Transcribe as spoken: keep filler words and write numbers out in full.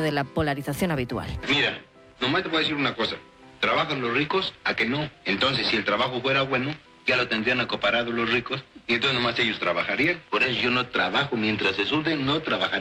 de la polarización habitual. Mira, nomás te voy a decir una cosa. ¿Trabajan los ricos? ¿A que no? Entonces, si el trabajo fuera bueno, ya lo tendrían acaparado los ricos y entonces nomás ellos trabajarían. Por eso yo no trabajo. Mientras se suben, no trabajaría.